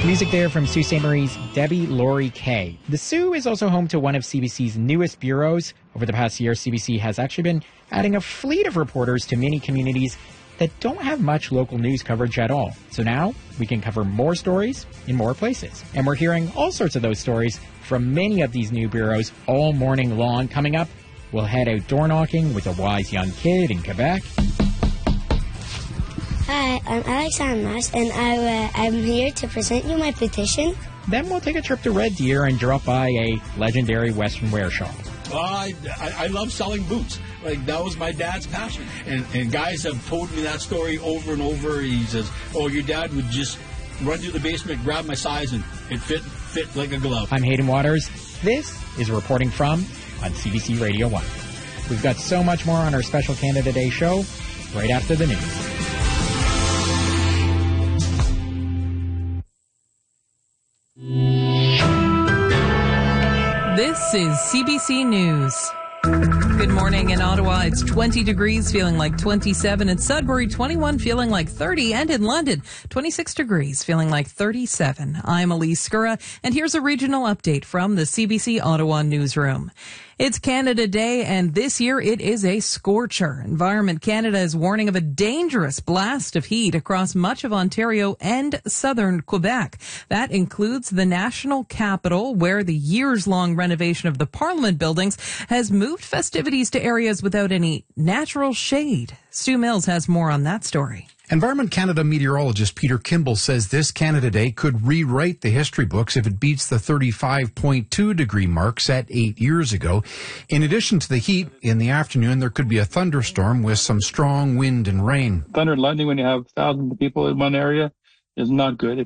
Music there from Sault Ste. Marie's Debbie Laurie Kay. The Soo is also home to one of CBC's newest bureaus. Over the past year, CBC has actually been adding a fleet of reporters to many communities that don't have much local news coverage at all. So now we can cover more stories in more places. And we're hearing all sorts of those stories from many of these new bureaus all morning long. Coming up, we'll head out door knocking with a wise young kid in Quebec. Hi, I'm Alex Anmas, and I'm here to present you my petition. Then we'll take a trip to Red Deer and drop by a legendary Western wear shop. I love selling boots. Like, that was my dad's passion. And guys have told me that story over and over. He says, oh, your dad would just run through the basement, grab my size, and it fit like a glove. I'm Hayden Waters. This is Reporting From on CBC Radio 1. We've got so much more on our special Canada Day show right after the news. This is CBC News. Good morning in Ottawa. It's 20 degrees, feeling like 27. In Sudbury, 21, feeling like 30. And in London, 26 degrees, feeling like 37. I'm Elise Skura, and here's a regional update from the CBC Ottawa newsroom. It's Canada Day, and this year it is a scorcher. Environment Canada is warning of a dangerous blast of heat across much of Ontario and southern Quebec. That includes the national capital, where the years-long renovation of the Parliament buildings has moved festivities to areas without any natural shade. Stu Mills has more on that story. Environment Canada meteorologist Peter Kimball says this Canada Day could rewrite the history books if it beats the 35.2 degree mark set 8 years ago. In addition to the heat, in the afternoon there could be a thunderstorm with some strong wind and rain. Thunder and lightning when you have thousands of people in one area is not good.